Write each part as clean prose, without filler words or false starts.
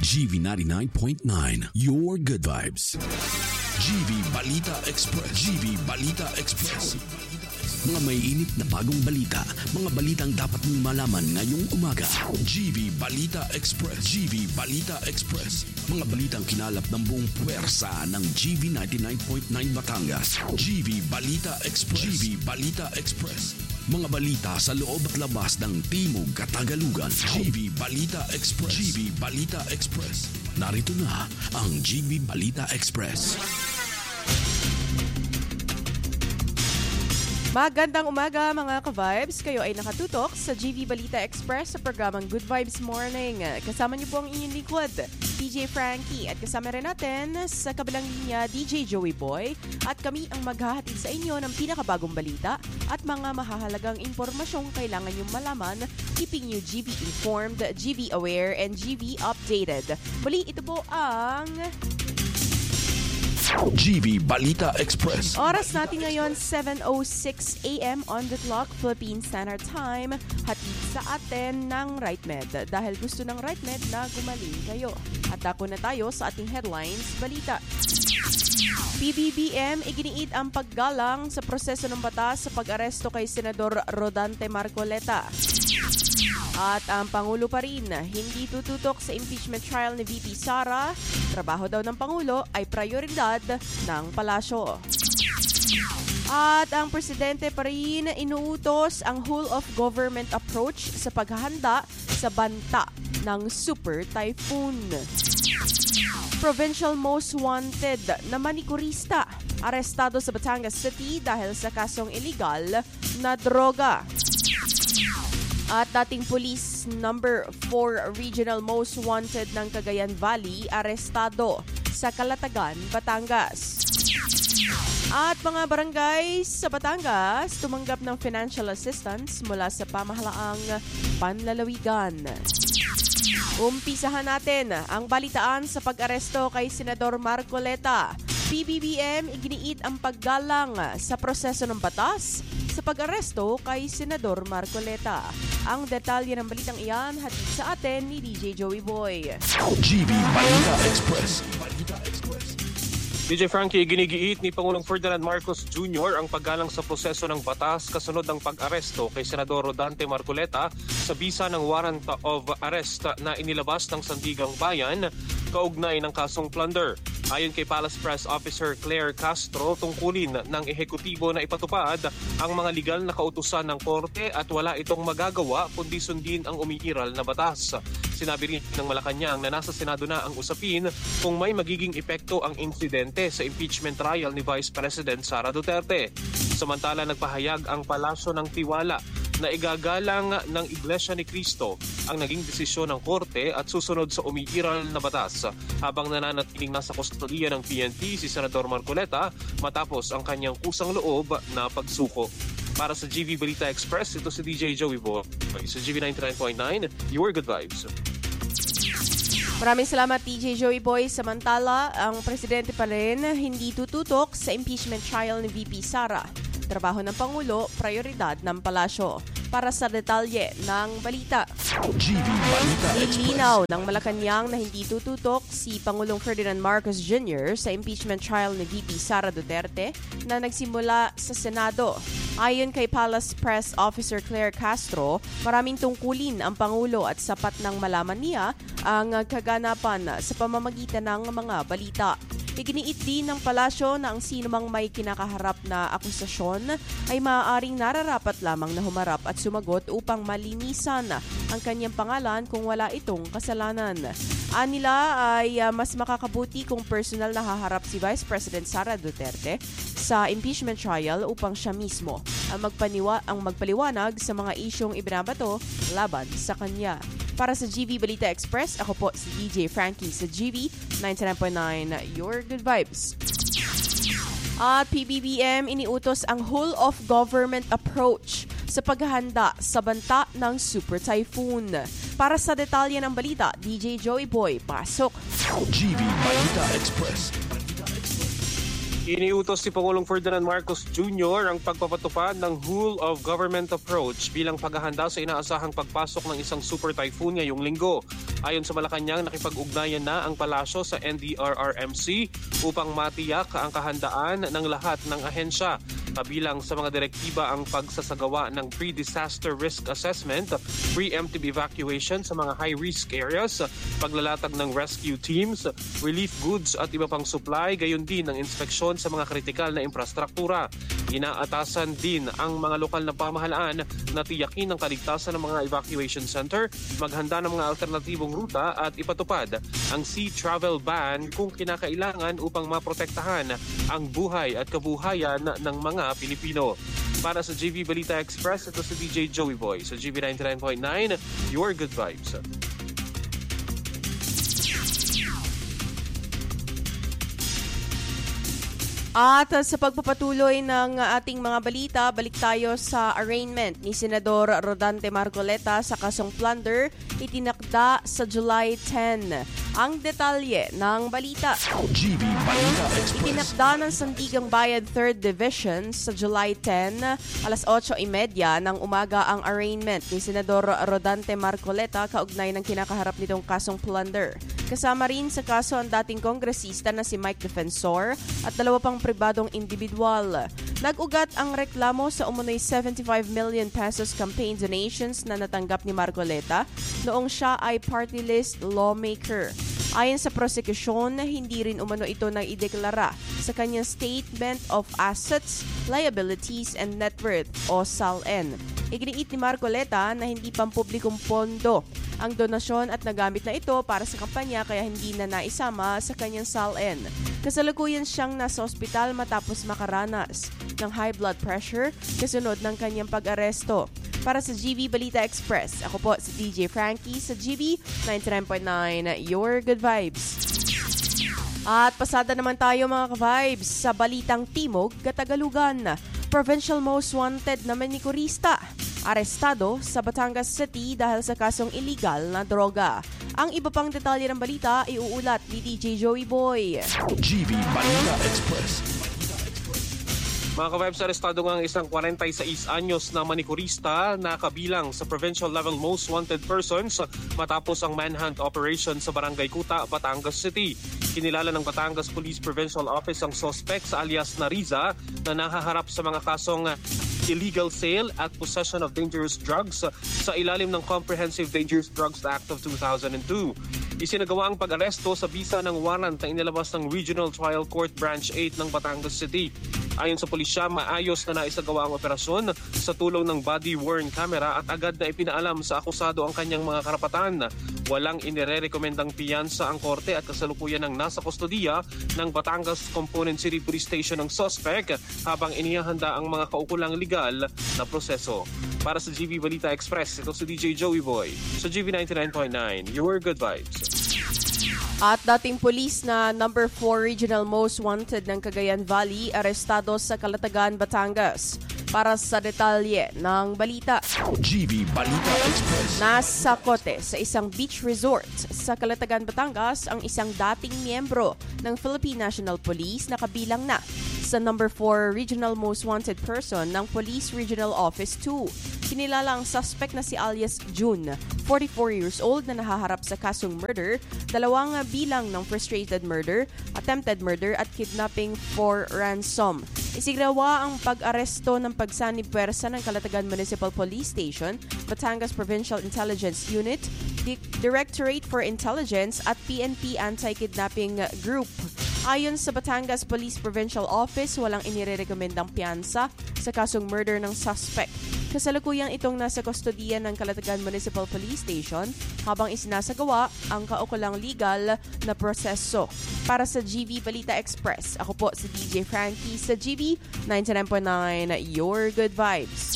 GV 99.9, your good vibes. GV Balita Express. GV Balita Express. Mga may init na bagong balita, mga balitang dapat mong malaman ngayong umaga. GV Balita Express. GV Balita Express. Mga balitang kinalap ng buong puwersa ng GV 99.9 Batangas. GV Balita Express. GV Balita Express. Mga balita sa loob at labas ng Timog Katagalugan. GV Balita Express. GV Balita Express. Narito na ang GV Balita Express. Magandang umaga mga ka-vibes. Kayo ay nakatutok sa GV Balita Express sa programang Good Vibes Morning. Kasama niyo po ang inyong lingkod, DJ Frankie. At kasama rin natin sa kabilang linya, DJ Joey Boy. At kami ang maghahatid sa inyo ng pinakabagong balita at mga mahahalagang impormasyong kailangan niyong malaman, keeping you GV informed, GV aware, and GV updated. Muli, ito po ang GV Balita Express. Oras natin ngayon, 7:06 a.m. on the clock, Philippine Standard Time. Hatid sa atin ng RightMed dahil gusto ng RightMed na gumaling kayo. At dako na tayo sa ating headlines, balita. PBBM iginiit ang paggalang sa proseso ng batas sa pag-aresto kay Senador Rodante Marcoleta. At ang Pangulo pa rin, hindi tututok sa impeachment trial ni VP Sara. Trabaho daw ng Pangulo ay prioridad ng palasyo. At ang Presidente pa rin inuutos ang whole-of-government approach sa paghahanda sa banta ng Super Typhoon. Provincial most wanted na manikurista arestado sa Batangas City dahil sa kasong illegal na droga. At dating police number 4 regional most wanted ng Cagayan Valley arestado sa Calatagan, Batangas. At mga barangay sa Batangas tumanggap ng financial assistance mula sa pamahalaang panlalawigan. Umpisahan natin ang balitaan sa pag-aresto kay Senador Marcoleta. PBBM iginiit ang paggalang sa proseso ng batas sa pag-aresto kay Senador Marcoleta. Ang detalye ng balitang iyan hatid sa atin ni DJ Joey Boy. GV Balita Express. DJ Frankie, ginigiit ni Pangulong Ferdinand Marcos Jr. ang paggalang sa proseso ng batas kasunod ng pag-aresto kay Senador Rodante Marcoleta sa bisa ng warrant of arrest na inilabas ng Sandigang Bayan kaugnay ng kasong plunder. Ayon kay Palace Press Officer Claire Castro, tungkulin ng ehekutibo na ipatupad ang mga legal na kautusan ng korte at wala itong magagawa kundi sundin ang umiiral na batas. Sinabi rin ng Malacanang na nasa Senado na ang usapin kung may magiging epekto ang insidente sa impeachment trial ni Vice President Sara Duterte. Samantala, nagpahayag ang Palasyo ng Tiwala na igagalang ng Iglesia ni Cristo ang naging desisyon ng korte at susunod sa umiiral na batas habang nananatiling nasa kustodiya ng PNP si Senador Marcoleta matapos ang kanyang kusang loob na pagsuko. Para sa GV Balita Express, ito si DJ Joey Boy sa GV 99.9, your good vibes. Maraming salamat DJ Joey Boy. Samantala, ang Presidente pa rin hindi tututok sa impeachment trial ni VP Sara. Trabaho ng Pangulo, prioridad ng palasyo. Para sa detalye ng balita. GV Balita Express. Nilinaw ng Malacanang na hindi tututok si Pangulong Ferdinand Marcos Jr. sa impeachment trial ni VP Sara Duterte na nagsimula sa Senado. Ayon kay Palace Press Officer Claire Castro, maraming tungkulin ang Pangulo at sapat nang malaman niya ang kaganapan sa pamamagitan ng mga balita. Iginiit din ng palasyo na ang sinumang may kinakaharap na akusasyon ay maaaring nararapat lamang na humarap at sumagot upang malinisan ang kanyang pangalan kung wala itong kasalanan. Anila ay mas makakabuti kung personal na haharap si Vice President Sara Duterte sa impeachment trial upang siya mismo ang magpaliwanag sa mga isyong ibinabato laban sa kanya. Para sa GV Balita Express, ako po si DJ Frankie sa GV 99.9, your good vibes. At PBBM iniutos ang whole-of-government approach sa paghahanda sa banta ng Super Typhoon. Para sa detalye ng balita, DJ Joey Boy, pasok. GV Balita Express. Iniutos si Pangulong Ferdinand Marcos Jr. ang pagpapatupad ng whole of government approach bilang paghahanda sa inaasahang pagpasok ng isang super typhoon ngayong linggo. Ayon sa Malacanang, nakipag-ugnayan na ang palasyo sa NDRRMC upang matiyak ang kahandaan ng lahat ng ahensya. Kabilang sa mga direktiba ang pagsasagawa ng pre-disaster risk assessment, preemptive evacuation sa mga high-risk areas, paglalatag ng rescue teams, relief goods at iba pang supply, gayon din ang inspeksyon sa mga kritikal na infrastruktura. Inaatasan din ang mga lokal na pamahalaan na tiyakin ang kaligtasan ng mga evacuation center, maghanda ng mga alternatibong ruta at ipatupad ang sea travel ban kung kinakailangan upang maprotektahan ang buhay at kabuhayan ng mga Pilipino. Para sa GV Balita Express, ito si DJ Joey Boy sa GV 99.9, Your Good Vibes. At sa pagpapatuloy ng ating mga balita, balik tayo sa arraignment ni Senador Rodante Marcoleta sa kasong plunder, itinakda sa July 10. Ang detalye ng balita. GV Balita Express. Itinakda ng Sandigang Bayan 3rd Division sa July 10, alas 8:30 ng umaga ang arraignment ni Senador Rodante Marcoleta kaugnay ng kinakaharap nitong kasong plunder. Kasama rin sa kaso ang dating kongresista na si Mike Defensor at dalawa pang pribadong individual. Nag-ugat ang reklamo sa umunoy 75 million pesos campaign donations na natanggap ni Marcoleta noong siya ay party list lawmaker. Ayon sa prosekusyon, hindi rin umano ito nang ideklara sa kanyang Statement of Assets, Liabilities and Net Worth o SALN. Iginiit ni Marcoleta na hindi pampublikong pondo ang donasyon at nagamit na ito para sa kampanya kaya hindi na naisama sa kanyang SALN. Kasalukuyan siyang nasa ospital matapos makaranas ng high blood pressure kasunod ng kanyang pag-aresto. Para sa GV Balita Express, ako po si DJ Frankie sa GV 99.9, Your Good Vibes. At pasada naman tayo mga ka-vibes sa Balitang Timog, Katagalugan. Provincial Most Wanted na manikurista arestado sa Batangas City dahil sa kasong illegal na droga. Ang iba pang detalye ng balita iuulat ni DJ Joey Boy. GV Balita Express. Mga ka-vibes, arestado nga ang isang 46 anyos na manikurista na kabilang sa provincial level most wanted persons matapos ang manhunt operation sa Barangay Kuta, Batangas City. Kinilala ng Batangas Police Provincial Office ang suspect sa alias Nariza na nahaharap sa mga kasong illegal sale at possession of dangerous drugs sa ilalim ng Comprehensive Dangerous Drugs Act of 2002. Isinagawa ang pag-aresto sa bisa ng warrant na inilabas ng Regional Trial Court Branch 8 ng Batangas City. Ayon sa pulisya, maayos na naisagawa ang operasyon sa tulong ng body-worn camera at agad na ipinaalam sa akusado ang kanyang mga karapatan. Walang inirerekomendang piyansa ang korte at kasalukuyan ng nasa kustodiya ng Batangas Component City Police Station ng suspect habang inihahanda ang mga kaukulang legal na proseso. Para sa GV Balita Express, ito si DJ Joey Boy sa GV 99.9, Your Good Vibes. At dating pulis na number 4 Regional Most Wanted ng Cagayan Valley arestado sa Calatagan, Batangas. Para sa detalye ng balita. GV Balita Express. Nasa kote sa isang beach resort sa Calatagan, Batangas ang isang dating miyembro ng Philippine National Police na kabilang na sa number 4 Regional Most Wanted person ng Police Regional Office 2. Kinilala ang suspect na si alias June, 44 years old na nahaharap sa kasong murder, 2 bilang ng frustrated murder, attempted murder at kidnapping for ransom. Isignawa ang pag-aresto ng pagsanib puwersa ng Calatagan Municipal Police Station, Batangas Provincial Intelligence Unit, Directorate for Intelligence at PNP Anti-Kidnapping Group. Ayon sa Batangas Police Provincial Office, walang inirekomendang piyansa sa kasong murder ng suspect. Kasalukuyang itong nasa kustodiya ng Calatagan Municipal Police Station habang isinasagawa ang kaukulang legal na proseso. Para sa GV Balita Express, ako po si DJ Frankie sa GV 99.9, Your Good Vibes.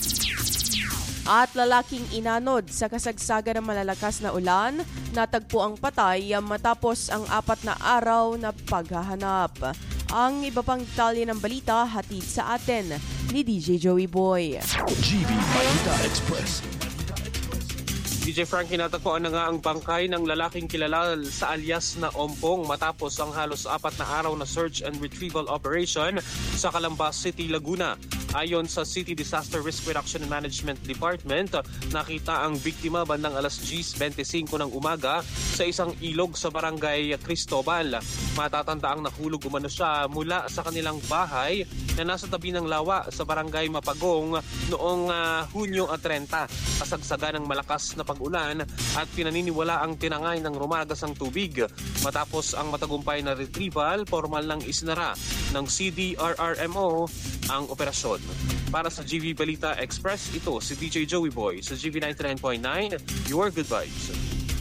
At lalaking inanod sa kasagsagan ng malalakas na ulan, natagpo ang patay matapos ang 4 na araw na paghahanap. Ang iba pang detalye ng balita hatid sa atin ni DJ Joey Boy. GV Balita Express. DJ Frankie, natagpuan na nga ang bangkay ng lalaking kilala sa alias na Ompong matapos ang halos 4 na araw na search and retrieval operation sa Calamba City, Laguna. Ayon sa City Disaster Risk Reduction and Management Department, nakita ang biktima bandang alas 10:25 ng umaga sa isang ilog sa barangay Cristobal. Matatandaang nahulog umano siya mula sa kanilang bahay na nasa tabi ng lawa sa barangay Mapagong noong Hunyo 30. Kasagsagan ng malakas na pag-ulan at pinaniniwala ang tinangay ng rumagas ang tubig. Matapos ang matagumpay na retrieval, formal nang isinara ng CDRRMO ang operasyon. Para sa GV Balita Express, ito si DJ Joey Boy sa GV 99.9, Your Good Vibes.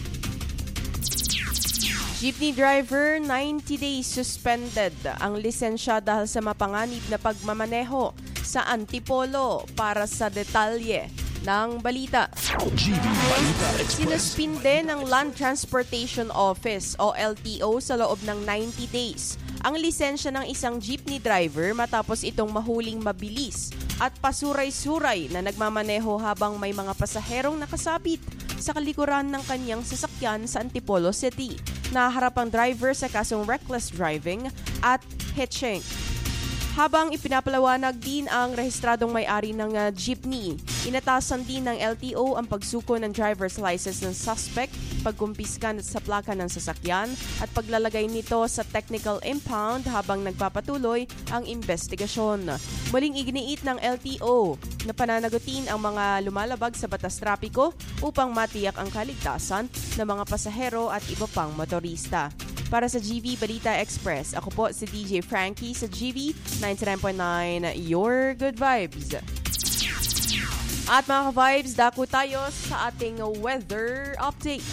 Jeepney driver, 90 days suspended ang lisensya dahil sa mapanganib na pagmamaneho sa Antipolo. Para sa detalye ng balita. GV Balita Express. Sinuspinde ng Land Transportation Office o LTO sa loob ng 90 days ang lisensya ng isang jeepney driver matapos itong mahuling mabilis at pasuray-suray na nagmamaneho habang may mga pasaherong nakasabit sa kalikuran ng kanyang sasakyan sa Antipolo City. Naharap ang driver sa kasong reckless driving at hitching. Habang ipinapalawanag din ang rehistradong may-ari ng jeepney, inatasan din ng LTO ang pagsuko ng driver's license ng suspect, pagkumpiska sa plaka ng sasakyan at paglalagay nito sa technical impound habang nagpapatuloy ang investigasyon. Muling iginiit ng LTO na pananagutin ang mga lumalabag sa batas trapiko upang matiyak ang kaligtasan ng mga pasahero at iba pang motorista. Para sa GV Balita Express, ako po si DJ Frankie sa GV 99.9, Your Good Vibes. At mga ka-vibes, dako tayo sa ating weather update.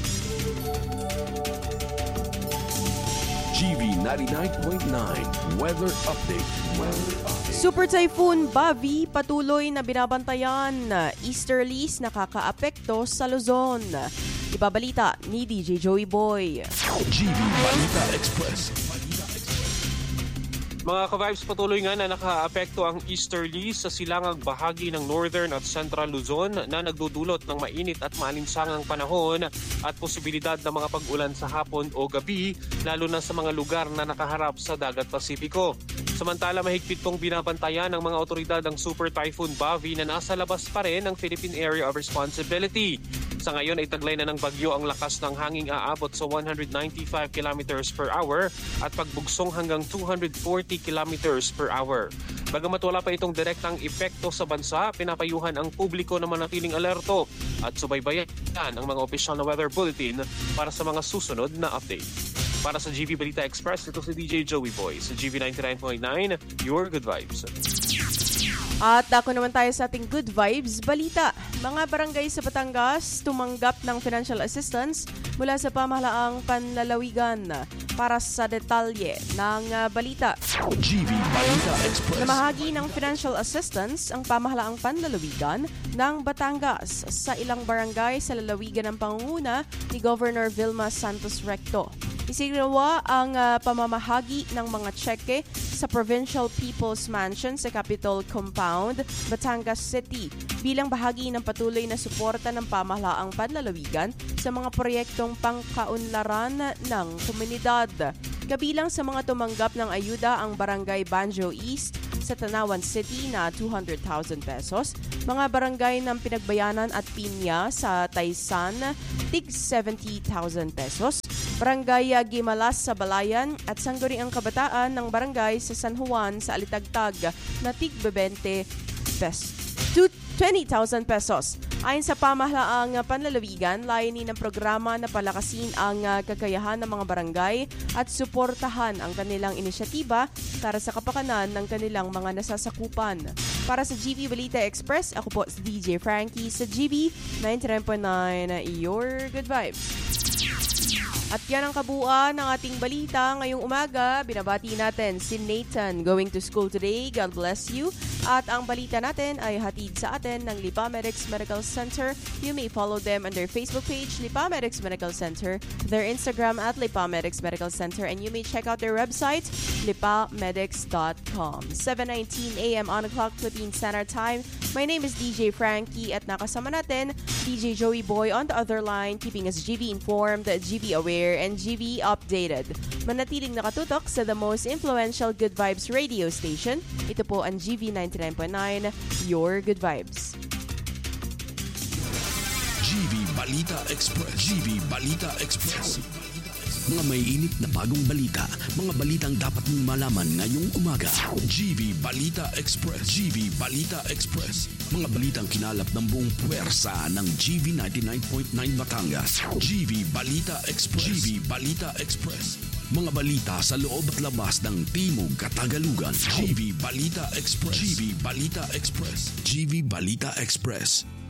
GV 99.9 Weather Update. Super Typhoon Bavi patuloy na binabantayan. Easterlies nakakaapekto sa Luzon. Ibabalita ni DJ Joey Boy. GV Balita Express. Mga ka-vibes, patuloy nga na nakaapekto ang easterlies sa silangang bahagi ng northern at central Luzon na nagdudulot ng mainit at maalinsangang panahon at posibilidad ng mga pag-ulan sa hapon o gabi, lalo na sa mga lugar na nakaharap sa Dagat Pasipiko. Samantala, mahigpit pong binabantayan ng mga otoridad ang Super Typhoon Bavi na nasa labas pa rin ng Philippine Area of Responsibility. Sa ngayon ay taglay na ng bagyo ang lakas ng hanging aabot sa 195 kilometers per hour at pagbugsong hanggang 240 kilometers per hour. Bagamat wala pa itong direktang epekto sa bansa, pinapayuhan ang publiko na manatiling alerto at subaybayan ang mga opisyal na weather bulletin para sa mga susunod na update. Para sa GV Balita Express, ito si DJ Joey Boy sa GV 99.9, Your Good Vibes. At dako naman tayo sa ating Good Vibes Balita. Mga barangay sa Batangas tumanggap ng financial assistance mula sa pamahalaang panlalawigan. Para sa detalye ng balita. GV Balita Express. Namahagi ng financial assistance ang pamahalaang panlalawigan ng Batangas sa ilang barangay sa lalawigan ng pangunguna ni Governor Vilma Santos Recto. Isinagawa ang pamamahagi ng mga tseke sa Provincial People's Mansion sa Capitol Compound, Batangas City bilang bahagi ng patuloy na suporta ng pamahalaang panlalawigan sa mga proyektong pangkaunlaran ng komunidad. Kabilang sa mga tumanggap ng ayuda ang Barangay Banjo East sa Tanawan City na 200,000 pesos, mga barangay ng Pinagbayanan at Pinya sa Taysan, tig 70,000 pesos, Barangay Gimalas sa Balayan at Sangguniang Kabataan ng Barangay sa San Juan sa Alitagtag na tig 20,000 pesos. Ayon sa pamahalaang panlalawigan, layunin ng programa na palakasin ang kakayahan ng mga barangay at suportahan ang kanilang inisyatiba para sa kapakanan ng kanilang mga nasasakupan. Para sa GV Balita Express, ako po si DJ Frankie sa GV 99.9, Your Good Vibes. At yan ang kabuuan ng ating balita ngayong umaga. Binabati natin si Nathan going to school today. God bless you. At ang balita natin ay hatid sa atin ng Lipa Medics Medical Center. You may follow them on their Facebook page, Lipa Medics Medical Center, their Instagram at Lipa Medics Medical Center, and you may check out their website, lipamedics.com. 7:19 a.m. on the clock, Philippine Standard Time. My name is DJ Frankie at nakasama natin DJ Joey Boy on the other line, keeping us GV informed, GV aware, and GV updated. Manatiling nakatutok sa the most influential Good Vibes radio station. Ito po ang GV 99.9, Your Good Vibes. GV Balita Express. GV Balita Express. Mga may init na bagong balita, mga balitang dapat mong malaman ngayong umaga. GV Balita Express. GV Balita Express. Mga balitang kinalap ng buong puwersa ng GV 99.9 Batangas. GV Balita Express. GV Balita Express. Mga balita sa loob at labas ng Timog Katagalugan. GV Balita Express. GV Balita Express. GV Balita Express.